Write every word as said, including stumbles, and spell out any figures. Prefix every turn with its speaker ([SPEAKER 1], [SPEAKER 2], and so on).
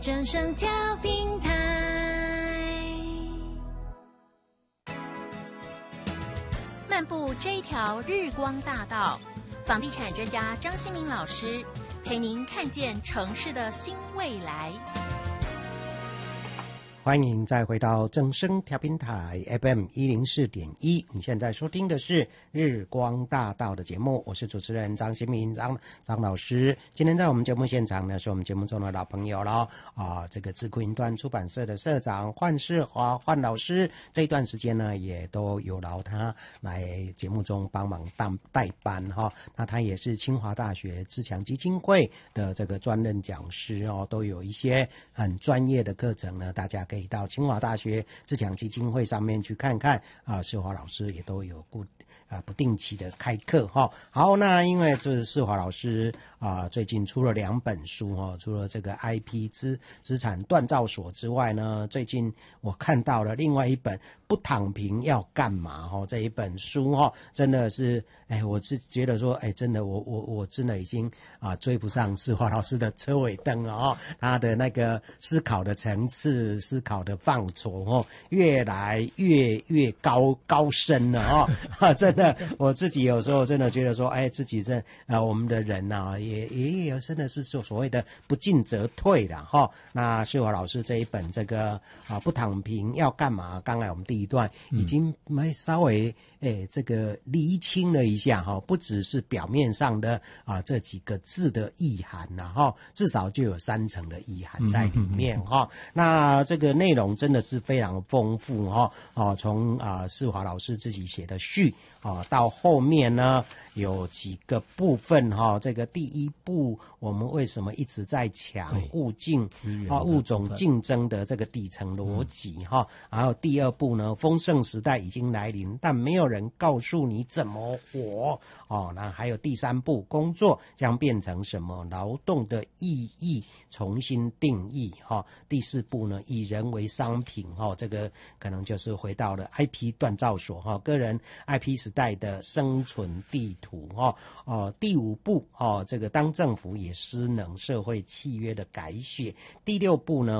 [SPEAKER 1] 正声调频台。漫步这一条日光大道，房地产专家张新民老师陪您看见城市的新未来。
[SPEAKER 2] 欢迎再回到正声调频台 F M 一零四点一，你现在收听的是日光大道的节目，我是主持人张新民张张老师。今天在我们节目现场呢，是我们节目中的老朋友了啊，这个智库云端出版社的社长范世华范老师，这一段时间呢，也都有劳他来节目中帮忙当代班哈。那他也是清华大学自强基金会的这个专任讲师哦，都有一些很专业的课程呢，大家可以到清华大学自强基金会上面去看看啊，世华老师也都有固啊不定期的开课哈。好，那因为这世华老师啊最近出了两本书哈，除了这个 I P 资资产锻造所之外呢，最近我看到了另外一本不躺平要干嘛哈，这一本书哈，真的是哎，我是觉得说哎，真的我我我真的已经啊追不上世华老师的车尾灯了哦，他的那个思考的层次思考的范畴哦，越来越越高高深了哦，啊，真的，我自己有时候真的觉得说，哎，自己这啊、呃，我们的人呐、啊，也也有真的是所所谓的不进则退了哈、哦。那世华老师这一本这个啊不躺平要干嘛？刚才我们第一段已经稍微哎这个厘清了一下哈、哦，不只是表面上的啊这几个字的意涵呐哈、哦，至少就有三层的意涵在里面哈、哦。那这个内容真的是非常丰富哈、哦，哦，从啊世华老师自己写的序啊，到后面呢有几个部分哈、哦，这个第一步我们为什么一直在抢物竞啊物种竞争的这个底层逻辑哈、嗯，然后第二步呢，丰盛时代已经来临，但没有人告诉你怎么活哦。那还有第三步，工作将变成什么？劳动的意义重新定义哈、哦。第四步呢，以人为商品哈、哦，这个可能就是回到了 I P 锻造所哈、哦，个人 I P 时代的生存地图哈哦。第五步哦，这个当政府也失能，社会契约的改写。第六步呢？